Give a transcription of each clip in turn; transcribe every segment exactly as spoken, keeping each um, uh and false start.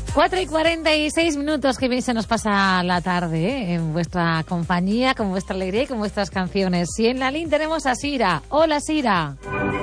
cuatro y cuarenta y seis minutos, que bien se nos pasa la tarde, ¿eh? En vuestra compañía, con vuestra alegría y con vuestras canciones. Y en la línea tenemos a Sira. Hola, Sira.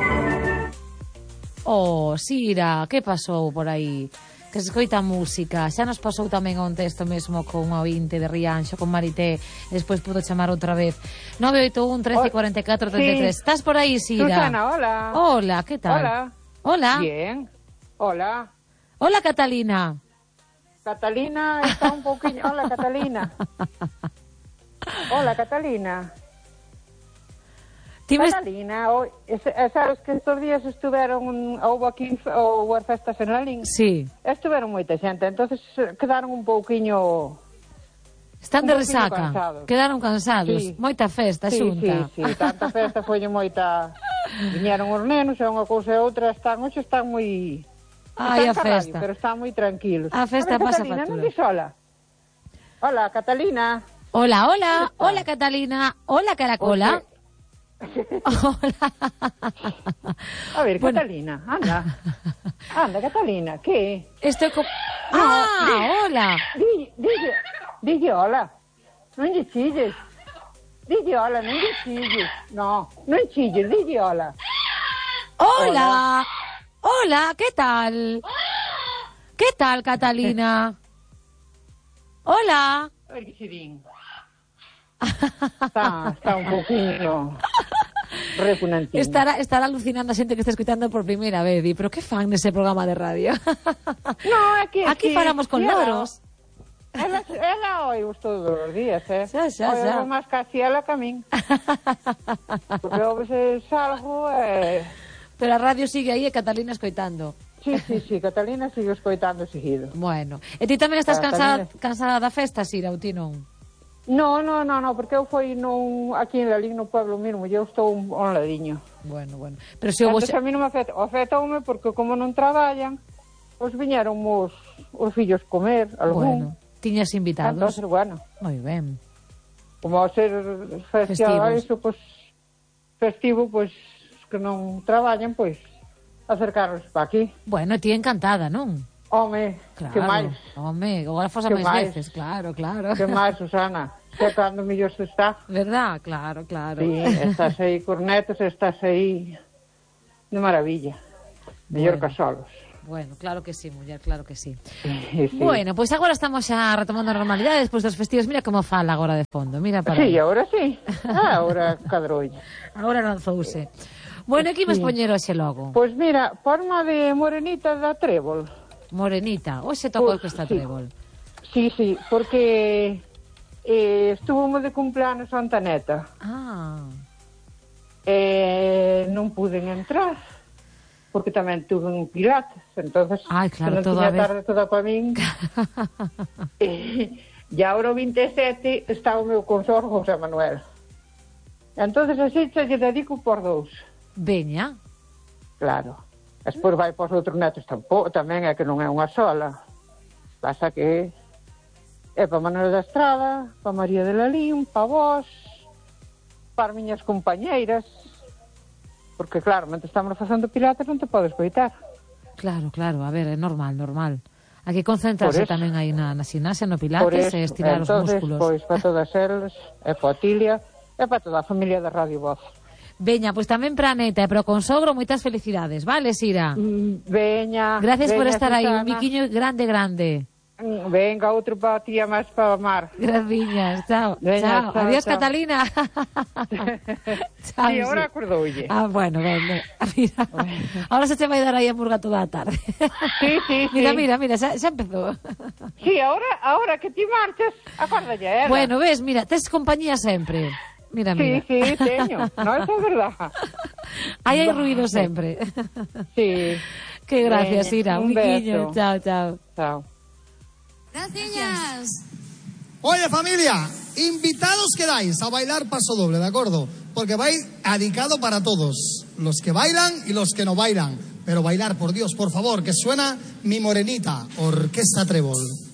Oh, Sira, que pasou por aí? Que se escoita música. Xa nos pasou tamén un texto mesmo con unha ointe de Rianxo, con Marité. Despois pudo chamar outra vez. nove oito un, trece, cuarenta y cuatro, treinta y tres. Sí. Estás por aí, Sira? Susana, hola. Hola, que tal? Hola. Hola. Bien. Hola. Hola, Catalina. Catalina está un poquinho... Hola, Catalina. Hola, Catalina. Times... Catalina, hoy, sabes que estos días estuveron, houve aquí houve festas en Lalín. Sí. Estuveron moita xente, entonces quedaron un pouquiño... Están un de resaca, cansados. Quedaron cansados. Sí. Moita festa, sí, xunta. Sí, sí, tanta festa, foi moita... Viñeron os nenos, e unha cousa e outra, están, hoxe están moi... Ai, a festa. Radio, pero están moi tranquilos. A festa a ver, pasa Catalina, factura. Non di sola. Hola, Catalina. Hola, hola. Hola, Catalina. Hola, Caracola. Porque... Hola. A ver, bueno. Catalina, anda. Anda, Catalina, ¿qué? Estoy con... No, ah, di, hola. Di, dille, dille hola. Non lle chilles. Dille hola, non lle chilles. No, non chilles, dille hola. Hola. Hola, ¿qué tal? ¿Qué tal, Catalina? Hola. A ver que se din. Está, está un poquinho repugnantín. Estará, estará alucinando a xente que está escutando por primeira vez. Di, pero que fan nese programa de radio? No, aquí, aquí, aquí paramos con loros. Ela, ela oímos todos os días, eh? Xa, xa, xa. Oímos máis casi ela que a min. Porque eu veces salgo e... Eh... Pero a radio sigue aí e Catalina escoitando. Sí, sí, sí, Catalina sigue escoitando seguido. Bueno, e ti tamén estás cansada, cansada da festa, Sira, ou ti non? No, no, no, no, porque eu fui nun, aquí en Lalín, no pueblo mesmo, e eu estou un, un ladiño. Bueno, bueno. Pero se Entón, vos... a mí non me afecta, afectoume porque como non traballan, os viñeron os, os fillos comer, algún. Bueno, tiñas invitados. Entonces, bueno. Moi ben. Como ao ser festival, iso, pues, festivo, pois, pues, que non traballan, pois, pues, acercarnos para aquí. Bueno, ti encantada, non? Home, claro, que máis? Home, agora fosa máis veces, claro, claro. Que máis, Susana? Que cando mellor se está. Verdad? Claro, claro. Sí, estás aí cornetos, estás aí de maravilla. Mellor bueno. que solos. Bueno, claro que sí, muller, claro que sí. Sí, sí. Bueno, pois pues agora estamos xa retomando a normalidade despois dos festivos. Mira como fala agora de fondo, mira para Sí, aí. agora sí. Ah, agora cadroulle. Agora lanzouse. Bueno, aquí me sí. Poñer hoxe logo. Pois pues mira, forma de morenita da trébol. Morenita, hoxe tocou pues, que está sí. Trébol. Sí, sí, porque eh, estuvamos de cumpleanos Santa Neta. Ah. Eh, non puden entrar, porque tamén tuve un pilates, entonces Ay, claro, non tiña vez... tarde toda para min. E eh, ahora o vinte e sete está o meu consorcio José Manuel. Entonces así se lle dedico por dous. Veña. Claro. Despois vai para os outros netos tampouco, tamén é que non é unha sola. Pasa que é para Manuel da Estrada, para María de Lalín, para vos, para as miñas compañeiras, porque claro, mentre estamos facendo pilates non te podes coitar. Claro, claro, a ver, é normal, normal. Hai que concentrarse tamén aí na, na gimnasia, no pilates e estirar entonces, os músculos. Pois para todas elas, é para Otilia, é para toda a familia da Radio Voz. Veña, pois pues tamén para a neta e para o consogro moitas felicidades, vale, Sira? Veña. Gracias veña, por estar Susana. aí, un biquiño grande, grande. Venga, outro para ti e máis para Mar. Graciñas, chao. Veña, chao. chao. Adiós, chao. Catalina. Chao, sí, ahora acordoulle. Ah, bueno, ben, mira. Ahora se te vai dar aí a murga toda a tarde. Sí, sí, mira, sí. mira, mira, xa, xa empezou. Sí, ahora, ahora que ti marches, acórdalle, eh. Bueno, ves, mira, tes compañía sempre. Mira, mira. Sí, sí, teño. No, eso é verdad. Aí hai ruido sempre. Sí. Que gracias, Ira. Un, un biquiño. beso. Chao, chao. Chao. Gracias. Oye, familia, invitados quedáis a bailar paso doble, ¿de acuerdo? Porque vais dedicado para todos, los que bailan y los que no bailan. Pero bailar, por Dios, por favor, que suena Mi Morenita, Orquesta Trébol.